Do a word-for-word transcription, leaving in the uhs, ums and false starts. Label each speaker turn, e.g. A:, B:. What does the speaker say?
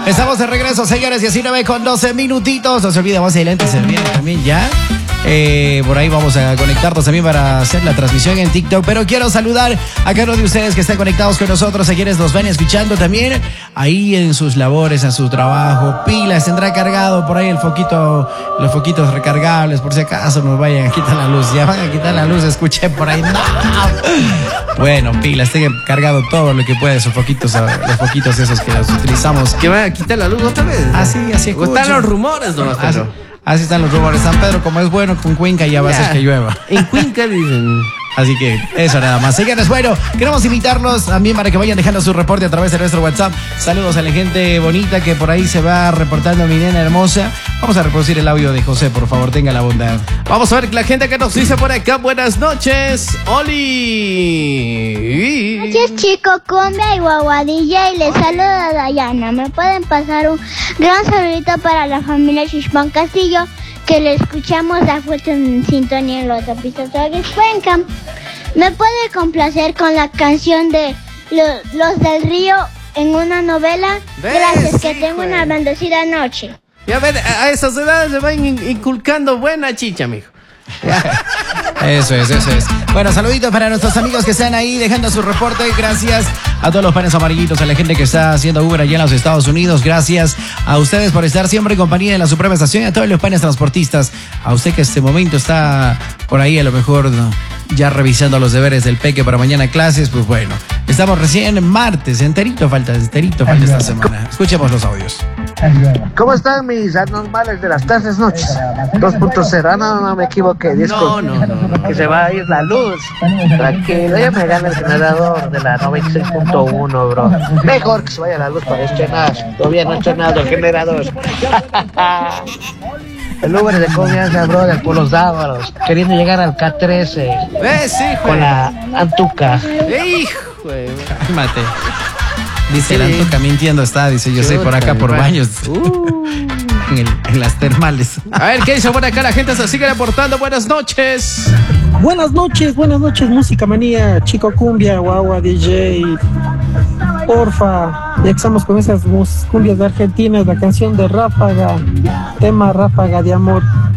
A: Estamos de regreso, señores, diecinueve con doce minutitos. No se olviden, más adelante se viene también ya. Eh, por ahí vamos a conectarnos también para hacer la transmisión en TikTok. Pero quiero saludar a cada uno de ustedes que están conectados con nosotros, a quienes nos ven escuchando también ahí en sus labores, en su trabajo. Pilas, tendrá cargado por ahí el foquito, los foquitos recargables, por si acaso nos vayan a quitar la luz. Ya van a quitar la luz, escuché por ahí. ¡No! Bueno, pilas, tengan cargado todo lo que puede, sus foquitos, los foquitos esos que los utilizamos.
B: ¿Que van a quitar la luz otra vez?
A: Así, así.
B: O están los rumores, don Pedro.
A: Así están los rumores. San Pedro, como es bueno, con Cuenca ya va a ser que llueva.
B: En Cuenca dicen.
A: Así que eso nada más. Señores, bueno, queremos invitarlos también para que vayan dejando su reporte a través de nuestro WhatsApp. Saludos a la gente bonita que por ahí se va reportando, mi nena hermosa. Vamos a reproducir el audio de José, por favor, tenga la bondad.
B: Vamos a ver la gente que nos dice por acá. Buenas noches, Oli.
C: Buenas noches, chico Cumbia y Guaguadilla, y les saluda a Dayana. ¿Me pueden pasar un gran saludito para la familia Chispón Castillo, que le escuchamos a fuerte en sintonía en los episodios Cuenca? ¿Me puede complacer con la canción de Los, los del Río en una novela? Gracias, que tengo una bendecida noche.
B: Ya ver, a esas edades se van inculcando buena chicha, mijo.
A: Eso es, eso es. Bueno, saluditos para nuestros amigos que están ahí dejando su reporte. Gracias a todos los panes amarillitos, a la gente que está haciendo Uber allá en los Estados Unidos. Gracias a ustedes por estar siempre en compañía de la Suprema Estación y a todos los panes transportistas. A usted que este momento está por ahí a lo mejor, ¿no?, ya revisando los deberes del peque para mañana clases. Pues bueno, estamos recién en martes, enterito falta, enterito falta esta semana. Escuchemos los audios.
D: ¿Cómo están mis anormales de las tardes noches? dos punto cero, ah, no, no me equivoqué, disculpe.
B: No, no, no, no.
D: Que se va a ir la luz. Tranquilo, ya me gana el generador de la noventa y seis punto uno, bro. Mejor que se vaya la luz para estrenar. Todavía no he estrenado el generador. El Uber de confianza, brother, por los dávaros, queriendo llegar al K trece.
B: ¿Ves, hijo?
D: Con la Antuca.
B: Hijo,
A: Cálmate. Dice
B: Sí.
A: el Antuca mintiendo está, dice yo sé, por acá por baños.
B: Uh.
A: En, el- en las termales.
B: A ver, ¿qué dice por acá? La gente se sigue reportando. Buenas noches.
E: Buenas noches, buenas noches, Música Manía, Chico Cumbia, Guagua, D J. Porfa, ya que estamos con esas mus- cumbias de Argentina, la canción de Ráfaga, tema Ráfaga de Amor.